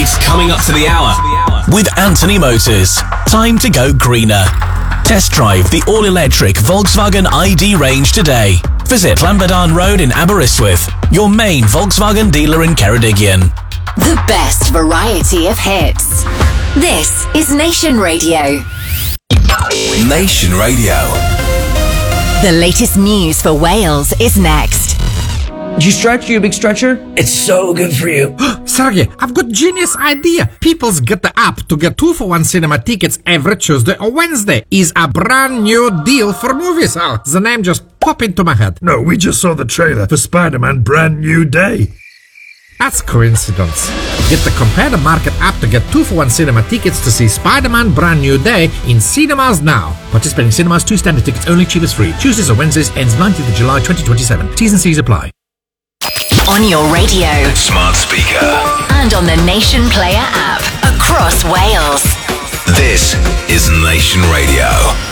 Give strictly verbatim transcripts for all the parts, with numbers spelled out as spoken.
It's coming up to the hour with Anthony Motors. Time to go greener. Test drive the all-electric Volkswagen I D range today. Visit Lamberdaan Road in Aberystwyth, your main Volkswagen dealer in Ceredigion. The best variety of hits. This is Nation Radio. Nation Radio. The latest news for Wales is next. Do you stretch? You a big stretcher? It's so good for you. Sergey, I've got genius idea. People's get the app to get two for one cinema tickets every Tuesday or Wednesday. Is a brand new deal for movies. Oh, the name just popped into my head. No, we just saw the trailer for Spider-Man Brand New Day. That's coincidence. Get the Compare the Market app to get two for one cinema tickets to see Spider-Man Brand New Day in cinemas now. Participating cinemas, two standard tickets only, cheapest free. Tuesdays or Wednesdays, ends nineteenth of July twenty twenty-seven. T's and C's apply. On your radio. Smart speaker. And on the Nation Player app. Across Wales. This is Nation Radio.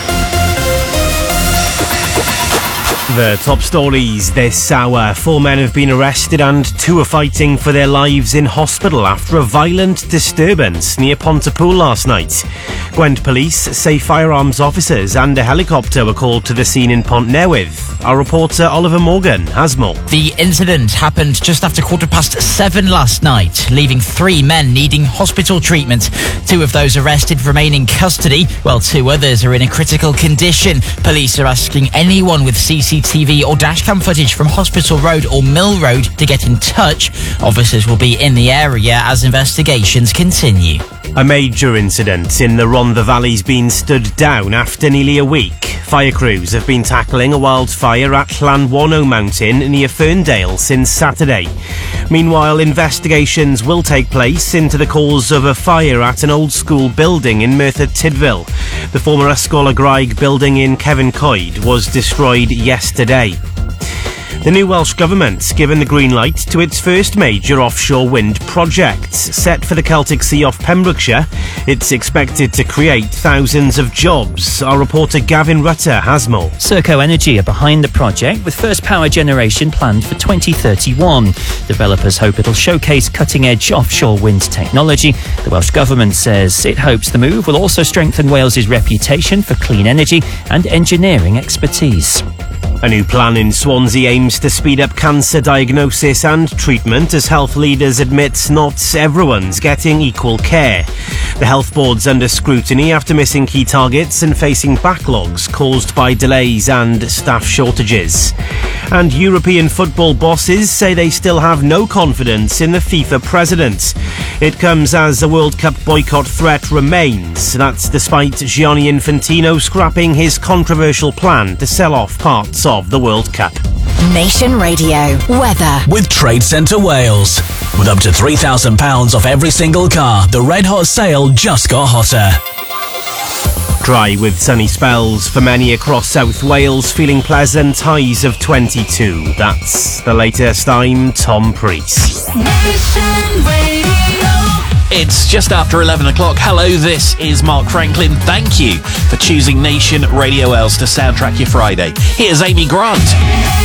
The top stories this hour. Four men have been arrested and two are fighting for their lives in hospital after a violent disturbance near Pontypool last night. Gwent police say firearms officers and a helicopter were called to the scene in Pontnewydd. Our reporter Oliver Morgan has more. The incident happened just after quarter past seven last night, leaving three men needing hospital treatment. Two of those arrested remain in custody, while two others are in a critical condition. Police are asking anyone with C C T V or dashcam footage from Hospital Road or Mill Road to get in touch. Officers will be in the area as investigations continue. A major incident in the Rhondda Valley's been stood down after nearly a week. Fire crews have been tackling a wildfire at Llanwano Mountain near Ferndale since Saturday. Meanwhile, investigations will take place into the cause of a fire at an old school building in Merthyr Tydfil. The former Ysgol y Graig building in Cefn Coed was destroyed yesterday. The new Welsh Government's given the green light to its first major offshore wind project. Set for the Celtic Sea off Pembrokeshire, it's expected to create thousands of jobs. Our reporter Gavin Rutter has more. Serco Energy are behind the project, with first power generation planned for twenty thirty-one. Developers hope it'll showcase cutting-edge offshore wind technology. The Welsh Government says it hopes the move will also strengthen Wales's reputation for clean energy and engineering expertise. A new plan in Swansea aims to speed up cancer diagnosis and treatment as health leaders admit not everyone's getting equal care. The health board's under scrutiny after missing key targets and facing backlogs caused by delays and staff shortages. And European football bosses say they still have no confidence in the FIFA president. It comes as the World Cup boycott threat remains. That's despite Gianni Infantino scrapping his controversial plan to sell off parts of the World Cup. Nation Radio. Weather. With Trade Centre Wales. With up to three thousand pounds off every single car, the Red Hot sale just got hotter. Dry with sunny spells for many across South Wales, feeling pleasant, highs of twenty-two. That's the latest. I'm Tom Priest. It's just after eleven o'clock. Hello, this is Mark Franklin. Thank you for choosing Nation Radio Wales to soundtrack your Friday. Here's Amy Grant.